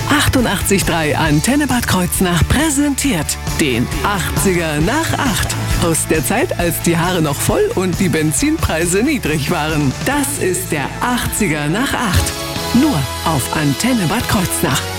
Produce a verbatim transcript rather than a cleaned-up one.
achtundachtzig Komma drei Antenne Bad Kreuznach präsentiert den achtziger nach acht. Aus der Zeit, als die Haare noch voll und die Benzinpreise niedrig waren. Das ist der achtziger nach acht. Nur auf Antenne Bad Kreuznach.